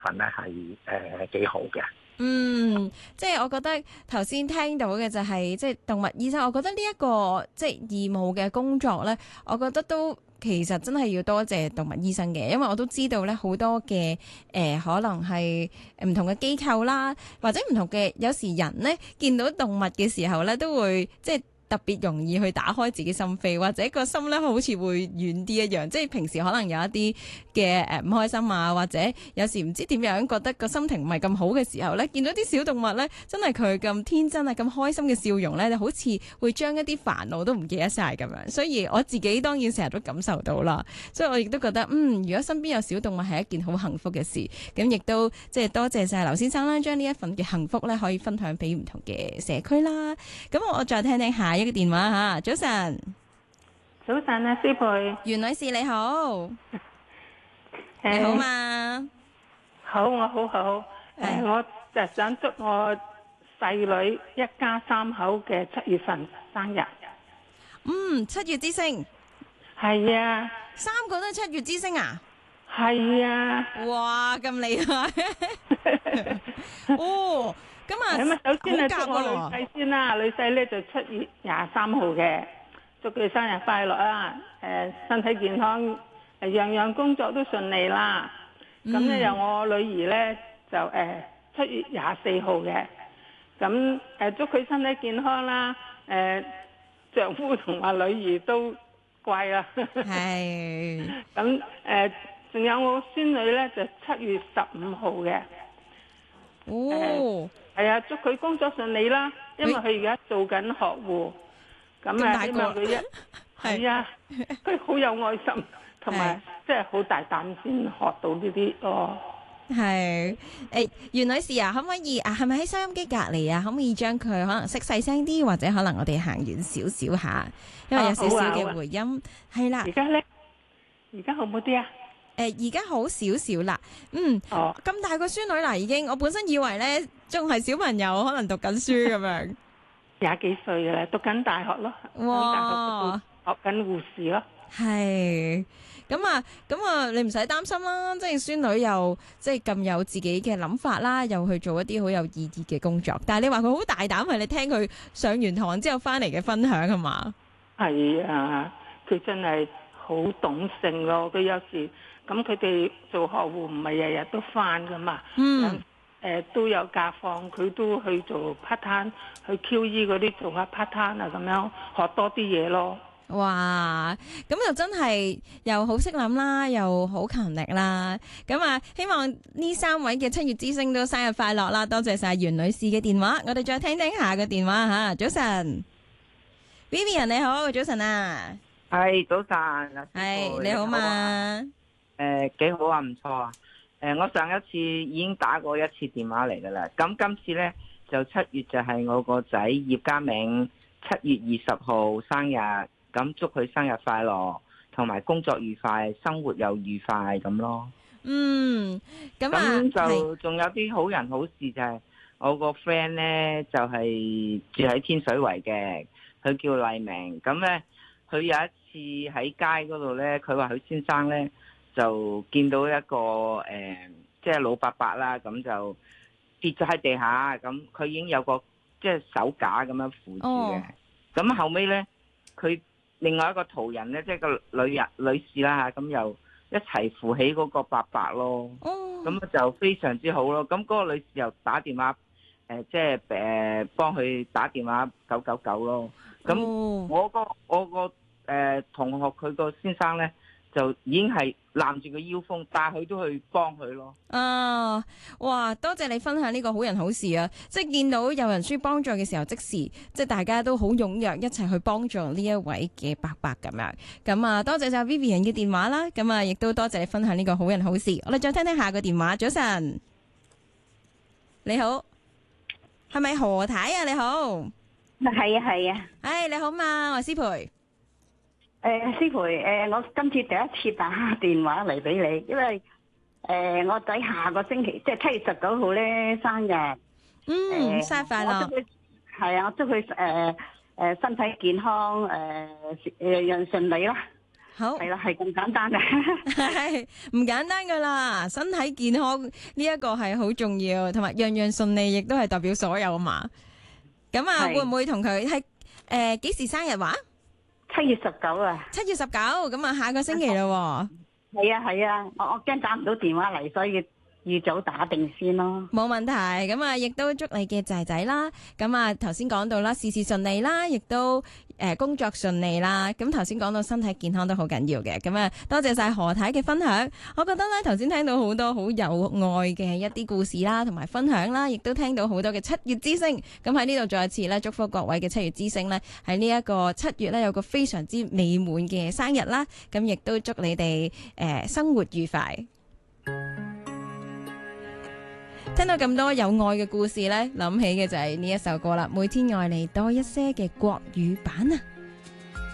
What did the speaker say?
份咧係幾好嘅。 即係我覺得頭先聽到嘅就係即係動物醫生，我覺得呢一個即係義務嘅工作咧，我覺得都其實真係要多謝動物醫生嘅，因為我都知道咧好多嘅可能係唔同嘅機構啦，或者唔同嘅有時人咧見到動物嘅時候咧都會即係特別容易去打開自己心扉，或者個心咧好似會軟啲一樣。即係平時可能有一啲嘅唔開心啊，或者有時唔知點樣覺得個心情唔係咁好嘅時候咧，見到啲小動物咧，真係佢咁天真啊、咁開心嘅笑容咧，就好似會將一啲煩惱都唔記得晒咁樣。所以我自己當然成日都感受到啦。所以我亦都覺得如果身邊有小動物係一件好幸福嘅事。咁亦都即係多謝晒劉先生啦，將呢一份嘅幸福咧可以分享俾唔同嘅社區啦。咁我再聽聽下一個電話吓，早晨。 早晨啊，師培， 袁女士你好，你好嘛？ 好，我好。我就想祝我細女一家三口嘅7月份生日。 7月之星， 係啊 ，3個都係7月之星啊？ 係啊。 哇，咁厲害！哦，咁啊， 咁啊，首先好祝我女婿先啦，女婿咧就7月23號嘅，祝佢生日快樂啊！身體健康，樣樣工作都順利啦。咁咧由我女兒咧就7月24號嘅，咁祝佢身體健康啦。丈夫同埋女兒都乖啦。 係。 咁仲有我孫女咧就7月15號嘅。 哦。 係啊，祝佢工作順利啦，因為佢而家做緊學護。咁啊，希望佢係啊，佢好有愛心，同埋即係好大膽先學到呢啲咯。係， 袁女士啊，可唔可以係咪喺收音機隔離啊？可唔可以將佢可能熄細聲啲，或者可能我哋行遠少少下，因為有少少嘅回音。係啦。 而家咧，而家好唔好啲啊？ 而家好少少啦。咁大個孫女啦，已經。我本身以為咧，仲係小朋友，可能讀緊書咁樣。 廿幾歲嘅啦，讀緊大學咯。 哇！ 學緊護士咯。 係。咁啊，你唔使擔心啦。即係孫女又即係咁有自己嘅諗法啦，又去做一啲好有意義嘅工作。但係你話佢好大膽，係你聽佢上完堂之後翻嚟嘅分享係嘛？ 係啊，佢真係好懂性咯。佢有時咁佢哋做學護唔係日日都翻噶嘛。都有假放，佢都去做 part time， 去 QE 嗰啲做下 part time 啊，咁樣學多啲嘢咯。 哇！咁又真係又好識諗啦，又好勤力啦。咁啊，希望呢3位嘅7月之星都生日快樂啦！多謝晒袁女士嘅電話，我哋再聽聽下個電話吓。早晨 ，Vivian 你好，早晨啊。 係早晨， 係你好嘛？ 幾好啊，唔錯啊。我上一次已經打過一次電話嚟噶啦，咁今次呢，就7月就係我個仔葉家銘7月20號生日，咁祝佢生日快樂，同埋工作愉快，生活又愉快咁咯。咁就仲有啲好人好事，就係我個 friend 呢，就係住喺天水圍嘅，佢叫麗明。咁呢，佢有一次喺街嗰度呢，佢話佢先生呢，就見到一個即係老伯伯啦，咁就跌咗喺地下，咁佢已經有個即係手架咁樣扶住嘅。咁後尾呢，佢另外一個途人呢，即係個女士啦嚇，咁又一齊扶起嗰個伯伯咯。咁就非常之好咯。咁嗰個女士又打電話即係幫佢打電話999咯。咁我個同學佢個先生呢，就已經係攬住個腰風，但係佢都去幫佢咯。 哇！多謝你分享呢個好人好事啊！即係見到有人需要幫助嘅時候，即時即係大家都好踴躍一齊去幫助呢一位嘅伯伯咁樣。咁啊，多謝晒 Vivian 嘅電話啦。咁啊，亦都多謝你分享呢個好人好事。我哋再聽聽下個電話。早晨，你好，係咪何太啊？你好， 係啊。 你好嘛，我係思培。 師培，我今次第一次打電話嚟俾你，因為我仔下個星期即係7月19號咧生日， 生日快樂！ 係啊，我祝佢身體健康，樣順利啦。 好係啦，係咁簡單啊。 係唔簡單噶啦，身體健康呢一個係好重要，同埋樣樣順利，亦都係代表所有啊嘛。咁啊， 係會唔會同佢係幾時生日話 7月19啊。 7月19，咁啊下個星期咯。 係啊係啊，我驚打唔到電話嚟，所以預早打定先咯。 冇問題，咁啊，亦都祝你嘅仔仔啦，咁啊頭先講到啦，事事順利啦，亦都工作順利啦。咁頭先講到身體健康都好緊要嘅，咁啊多謝晒何太嘅分享。我覺得咧頭先聽到好多好有愛嘅一啲故事啦，同埋分享啦，亦都聽到好多嘅7月之星。咁喺呢度再一次咧祝福各位嘅7月之星咧，喺呢一個7月咧有個非常之美滿嘅生日啦。咁亦都祝你哋生活愉快。聽到咁多有愛嘅故事呢，諗起嘅就係呢一首歌啦，每天愛你多一些嘅國語版啊！